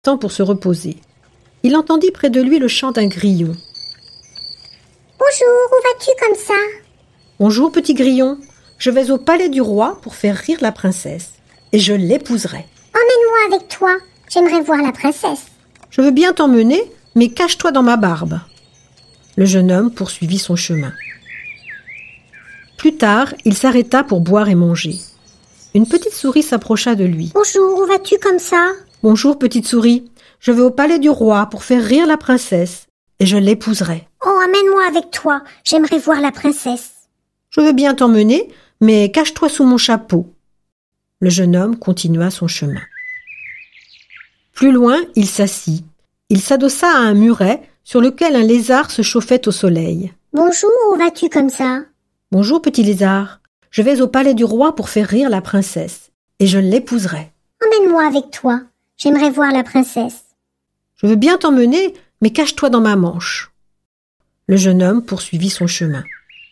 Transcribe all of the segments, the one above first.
temps pour se reposer. Il entendit près de lui le chant d'un grillon. « Bonjour, où vas-tu comme ça ?»« Bonjour, petit grillon. Je vais au palais du roi pour faire rire la princesse. Et je l'épouserai. »« Emmène-moi avec toi. J'aimerais voir la princesse. »« Je veux bien t'emmener, mais cache-toi dans ma barbe. » Le jeune homme poursuivit son chemin. Plus tard, il s'arrêta pour boire et manger. Une petite souris s'approcha de lui. « Bonjour, où vas-tu comme ça ?»« Bonjour, petite souris. Je vais au palais du roi pour faire rire la princesse. Et je l'épouserai. »« Oh, amène-moi avec toi. J'aimerais voir la princesse. »« Je veux bien t'emmener, mais cache-toi sous mon chapeau. » Le jeune homme continua son chemin. Plus loin, il s'assit. Il s'adossa à un muret sur lequel un lézard se chauffait au soleil. « Bonjour, où vas-tu comme ça ?»« Bonjour, petit lézard. Je vais au palais du roi pour faire rire la princesse. Et je l'épouserai. »« Emmène-moi avec toi. J'aimerais voir la princesse. »« Je veux bien t'emmener, mais cache-toi dans ma manche. » Le jeune homme poursuivit son chemin.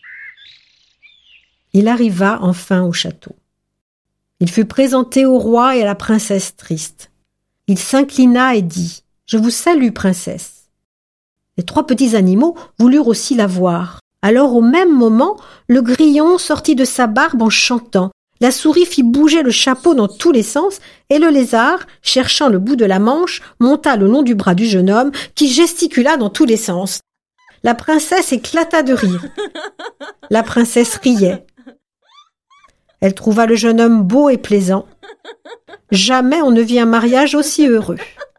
Il arriva enfin au château. Il fut présenté au roi et à la princesse triste. Il s'inclina et dit « Je vous salue, princesse. » Les 3 petits animaux voulurent aussi la voir. Alors au même moment, le grillon sortit de sa barbe en chantant. La souris fit bouger le chapeau dans tous les sens et le lézard, cherchant le bout de la manche, monta le long du bras du jeune homme qui gesticula dans tous les sens. La princesse éclata de rire. La princesse riait. Elle trouva le jeune homme beau et plaisant. Jamais on ne vit un mariage aussi heureux.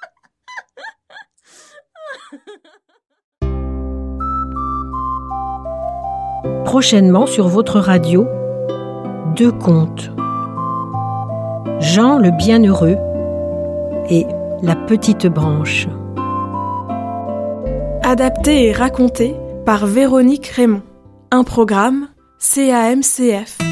Prochainement sur votre radio, 2 contes. Jean le Bienheureux et La Petite Branche. Adapté et raconté par Véronique Raymond. Un programme CAMCF.